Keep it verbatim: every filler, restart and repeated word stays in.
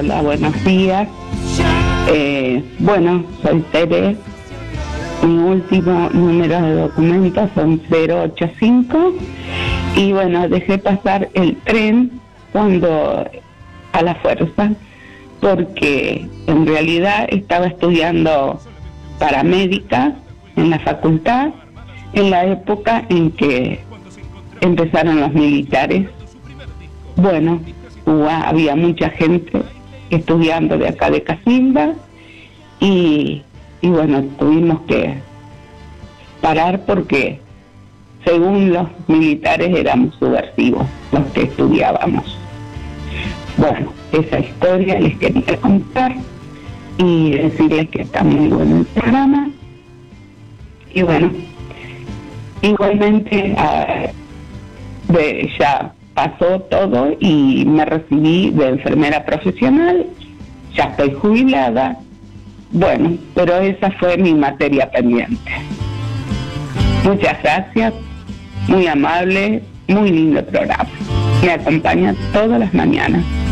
Hola, buenos días. Eh, bueno, soy Tere. Mi último número de documentos son cero ocho cinco. Y bueno, dejé pasar el tren cuando a la fuerza, porque en realidad estaba estudiando paramédica en la facultad, en la época en que empezaron los militares. Bueno, hubo, había mucha gente estudiando de acá de Casilda y, y bueno, tuvimos que parar porque según los militares éramos subversivos los que estudiábamos. Bueno, esa historia les quería contar y decirles que está muy bueno el programa. Y bueno, igualmente a, de, ya pasó todo y me recibí de enfermera profesional, ya estoy jubilada. Bueno, pero esa fue mi materia pendiente. Muchas gracias, muy amable, muy lindo programa. Me acompaña todas las mañanas.